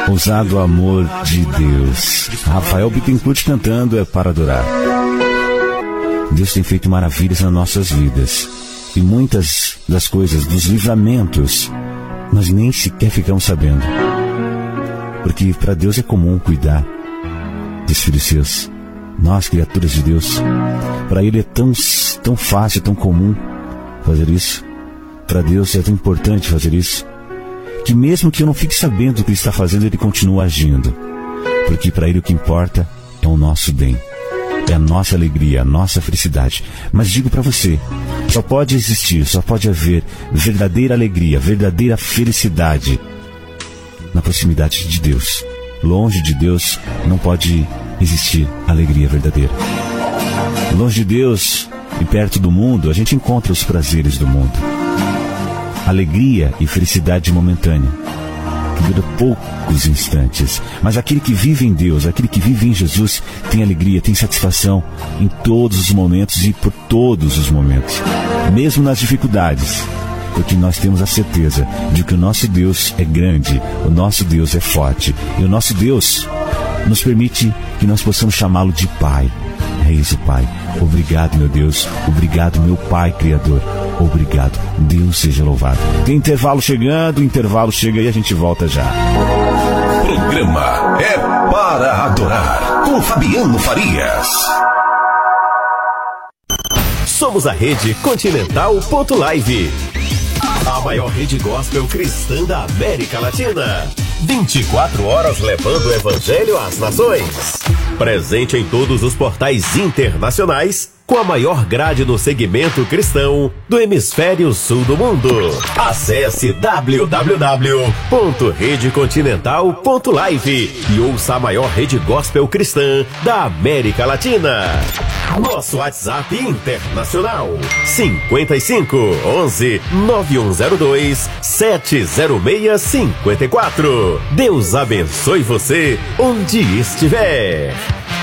Ousado amor de Deus. Rafael Bittencourt cantando É Para Adorar. Deus tem feito maravilhas nas nossas vidas. E muitas das coisas, dos livramentos, nós nem sequer ficamos sabendo. Porque para Deus é comum cuidar dos filhos seus. Nós, criaturas de Deus, para Ele é tão fácil, tão comum fazer isso. Para Deus é tão importante fazer isso, que mesmo que eu não fique sabendo o que Ele está fazendo, Ele continua agindo. Porque para Ele o que importa é o nosso bem, é a nossa alegria, a nossa felicidade. Mas digo para você, só pode existir, só pode haver verdadeira alegria, verdadeira felicidade na proximidade de Deus. Longe de Deus não pode existir alegria verdadeira. Longe de Deus e perto do mundo, a gente encontra os prazeres do mundo. Alegria e felicidade momentânea, que dura poucos instantes. Mas aquele que vive em Deus, aquele que vive em Jesus, tem alegria, tem satisfação em todos os momentos e por todos os momentos, mesmo nas dificuldades, porque nós temos a certeza de que o nosso Deus é grande, o nosso Deus é forte, e o nosso Deus nos permite que nós possamos chamá-lo de Pai. É isso, Pai. Obrigado, meu Deus. Obrigado, meu Pai Criador. Obrigado. Deus seja louvado. Tem intervalo chegando, o intervalo chega e a gente volta já. Programa É Para Adorar, com Fabiano Farias. Somos a Rede Continental.live, a maior rede gospel cristã da América Latina. 24 horas levando o evangelho às nações. Presente em todos os portais internacionais, com a maior grade no segmento cristão do hemisfério sul do mundo. Acesse www.redecontinental.live e ouça a maior rede gospel cristã da América Latina. Nosso WhatsApp internacional 55 11 9102 70654. Deus abençoe você onde estiver.